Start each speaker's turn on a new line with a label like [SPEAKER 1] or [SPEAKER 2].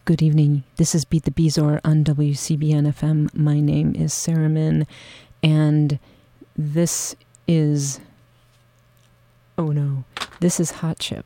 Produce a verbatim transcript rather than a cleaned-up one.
[SPEAKER 1] Good evening. This is Beat the Beezor on W C B N F M. My name is Sarah Min, and this is, oh no, this is Hot Chip.